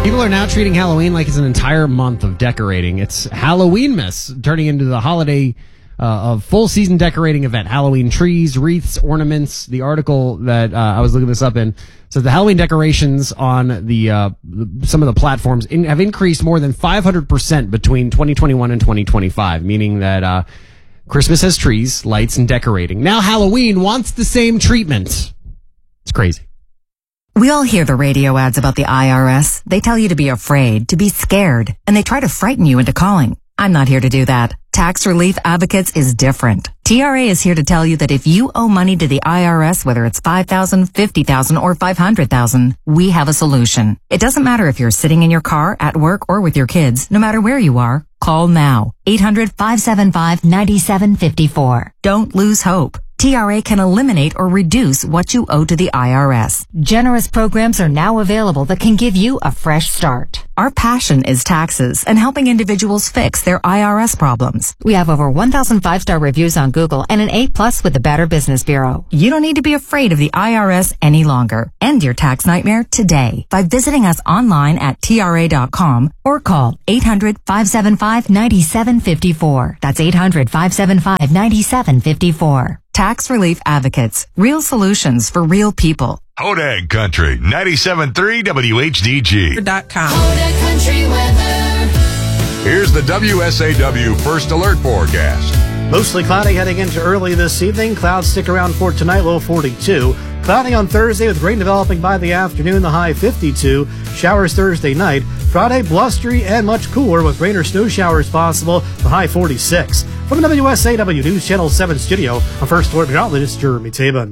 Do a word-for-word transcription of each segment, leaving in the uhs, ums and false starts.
People are now treating Halloween like it's an entire month of decorating. It's Halloweenmas, turning into the holiday uh, of full season decorating event. Halloween trees, wreaths, ornaments. The article that uh, I was looking this up in says the Halloween decorations on the, uh, the some of the platforms in, have increased more than five hundred percent between twenty twenty-one and twenty twenty-five, meaning that uh, Christmas has trees, lights, and decorating. Now Halloween wants the same treatment. It's crazy. We all hear the radio ads about the I R S. They tell you to be afraid, to be scared, and they try to frighten you into calling. I'm not here to do that. Tax Relief Advocates is different. T R A is here to tell you that if you owe money to the I R S, whether it's five thousand dollars, fifty thousand dollars, or five hundred thousand dollars, we have a solution. It doesn't matter if you're sitting in your car, at work, or with your kids. No matter where you are, call now. eight hundred, five seven five, nine seven five four. Don't lose hope. T R A can eliminate or reduce what you owe to the I R S. Generous programs are now available that can give you a fresh start. Our passion is taxes and helping individuals fix their I R S problems. We have over one thousand five-star reviews on Google and an A plus with the Better Business Bureau. You don't need to be afraid of the I R S any longer. End your tax nightmare today by visiting us online at T R A dot com or call eight hundred, five seven five, nine seven five four. That's eight hundred, five seven five, nine seven five four. Tax Relief Advocates. Real solutions for real people. Hodag Country, ninety-seven point three W H D G. Dot com. Hodag Country weather. Here's the W S A W First Alert forecast. Mostly cloudy heading into early this evening. Clouds stick around for tonight, low forty-two. Cloudy on Thursday with rain developing by the afternoon, the high fifty-two. Showers Thursday night. Friday, blustery and much cooler with rain or snow showers possible, the high forty-six. From the W S A W News Channel seven studio, on First Alert Meteorologist Jeremy Tabin.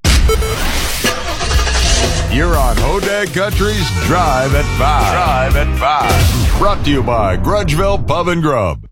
You're on Hodag Country's Drive at five. Drive at five. Brought to you by Grudgeville Pub and Grub.